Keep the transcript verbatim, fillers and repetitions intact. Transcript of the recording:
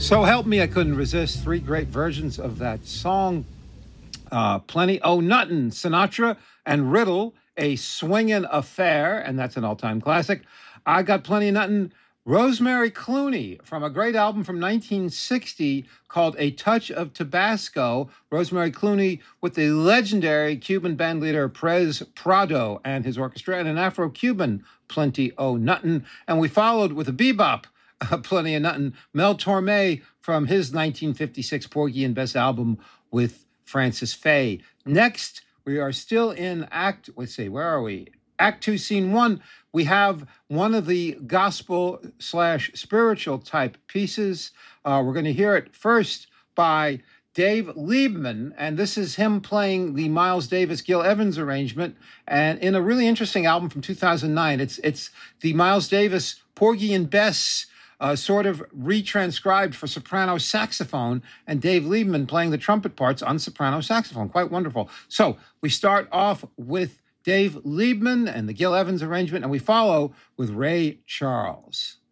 So help me, I couldn't resist. Three great versions of that song. Uh, plenty. Oh, Nuttin, Sinatra and Riddle, A Swingin' Affair, and that's an all-time classic. I got plenty of Nuttin. Rosemary Clooney from a great album from nineteen sixty called A Touch of Tabasco. Rosemary Clooney with the legendary Cuban bandleader Perez Prado and his orchestra, and an Afro-Cuban, Plenty O' Nuttin'. And we followed with a bebop, uh, Plenty of Nuttin', Mel Torme from his nineteen fifty-six Porgy and Bess album with Francis Faye. Next, we are still in Act, let's see, where are we? Act two, Scene one. We have one of the gospel slash spiritual type pieces. Uh, we're going to hear it first by Dave Liebman, and this is him playing the Miles Davis Gil Evans arrangement, and in a really interesting album from two thousand nine. It's it's the Miles Davis Porgy and Bess Uh, sort of retranscribed for soprano saxophone, and Dave Liebman playing the trumpet parts on soprano saxophone. Quite wonderful. So we start off with Dave Liebman and the Gil Evans arrangement, and we follow with Ray Charles.